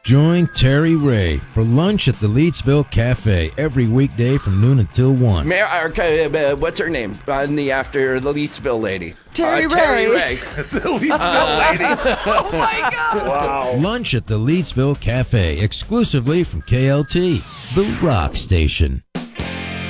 Join Terry Ray for lunch at the Leetsville Cafe every weekday from noon until 1. What's her name? After the Leetsville lady. Terry Ray. Terry Ray. The Leetsville lady. Oh my God. Wow. Lunch at the Leetsville Cafe exclusively from KLT, the rock station.